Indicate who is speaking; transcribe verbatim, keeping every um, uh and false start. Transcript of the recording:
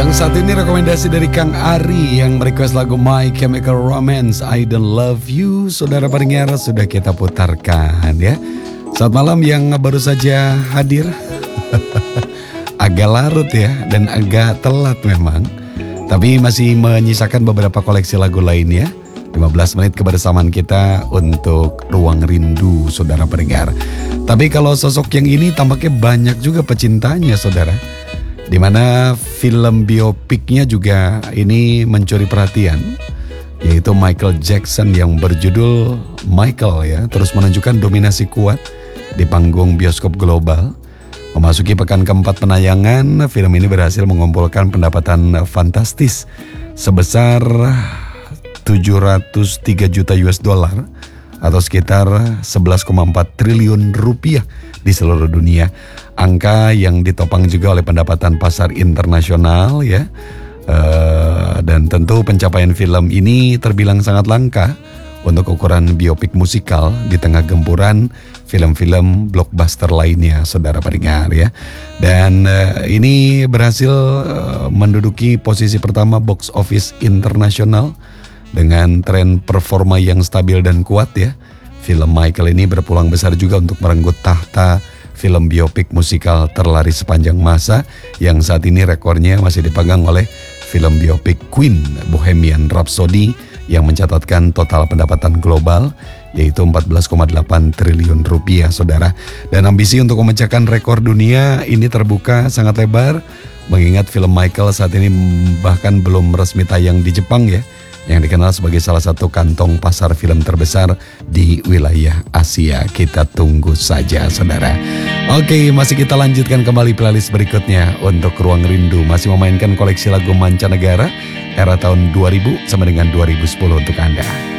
Speaker 1: Yang satu ini rekomendasi dari Kang Ari yang request lagu My Chemical Romance, I Don't Love You. Saudara pendengar, sudah kita putarkan ya. Selamat malam yang baru saja hadir. Agak larut ya dan agak telat memang. Tapi masih menyisakan beberapa koleksi lagu lainnya. lima belas menit kebersamaan kita untuk Ruang Rindu, saudara pendengar. Tapi kalau sosok yang ini tampaknya banyak juga pecintanya, saudara. Di mana film biopiknya juga ini mencuri perhatian, yaitu Michael Jackson yang berjudul Michael ya, terus menunjukkan dominasi kuat di panggung bioskop global. Memasuki pekan keempat penayangan, film ini berhasil mengumpulkan pendapatan fantastis sebesar tujuh ratus tiga juta U S dollar atau sekitar sebelas koma empat triliun rupiah di seluruh dunia. Angka yang ditopang juga oleh pendapatan pasar internasional ya. Uh, dan tentu pencapaian film ini terbilang sangat langka untuk ukuran biopik musikal di tengah gempuran film-film blockbuster lainnya, saudara pendengar ya. Dan uh, ini berhasil uh, menduduki posisi pertama box office internasional dengan tren performa yang stabil dan kuat ya. Film Michael ini berpeluang besar juga untuk merenggut tahta film biopik musikal terlaris sepanjang masa yang saat ini rekornya masih dipegang oleh film biopik Queen Bohemian Rhapsody yang mencatatkan total pendapatan global yaitu empat belas koma delapan triliun rupiah, saudara. Dan ambisi untuk memecahkan rekor dunia ini terbuka sangat lebar mengingat film Michael saat ini bahkan belum resmi tayang di Jepang ya, yang dikenal sebagai salah satu kantong pasar film terbesar di wilayah Asia. Kita tunggu saja, saudara. Oke, masih kita lanjutkan kembali playlist berikutnya untuk Ruang Rindu. Masih memainkan koleksi lagu mancanegara era tahun dua ribu sampai dengan dua ribu sepuluh untuk Anda.